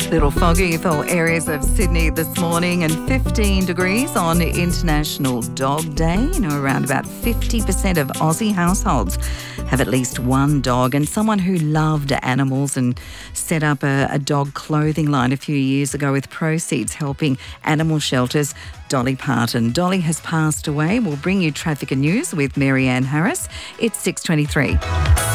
Little foggy for areas of Sydney this morning and 15 degrees on International Dog Day. Around about 50% of Aussie households have at least one dog, and someone who loved animals and set up a dog clothing line a few years ago with proceeds helping animal shelters, Dolly Parton. Dolly has passed away. We'll bring you traffic and news with Mary Ann Harris. It's 6:23.